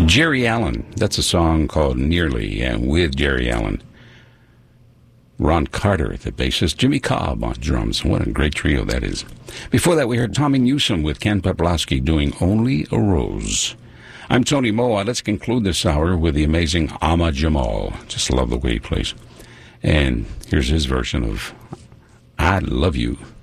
Jerry Allen. That's a song called Nearly, and with Jerry Allen. Ron Carter, the bassist, Jimmy Cobb on drums. What a great trio that is. Before that, we heard Tommy Newsom with Ken Peplowski doing Only a Rose. I'm Tony Moa. Let's conclude this hour with the amazing Ahmad Jamal. Just love the way he plays. And here's his version of I Love You.